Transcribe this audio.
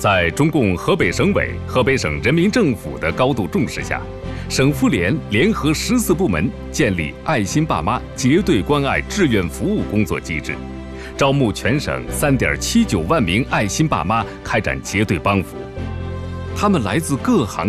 在中共河北省委、河北省人民政府的高度重视下，省妇联联合14部门建立爱心爸妈结对关爱志愿服务工作机制，招募全省3.79万名爱心爸妈开展结对帮扶。他们来自各行